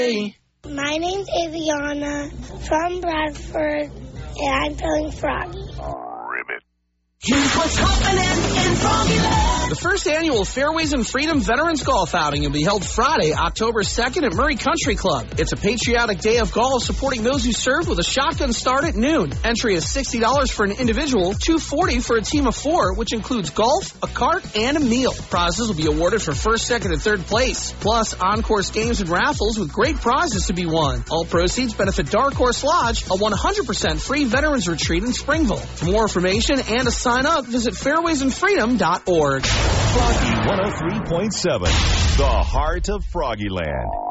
My name's Aviana from Bradford, and I'm feeling froggy. Ribbit. Here's what's happening in Froggyland. The first annual Fairways and Freedom Veterans Golf Outing will be held Friday, October 2nd at Murray Country Club. It's a patriotic day of golf supporting those who served with a shotgun start at noon. Entry is $60 for an individual, $240 for a team of 4, which includes golf, a cart, and a meal. Prizes will be awarded for first, second, and third place. Plus, on-course games and raffles with great prizes to be won. All proceeds benefit Dark Horse Lodge, a 100% free veterans retreat in Springville. For more information and to sign up, visit fairwaysandfreedom.org. Froggy 103.7, the heart of Froggyland.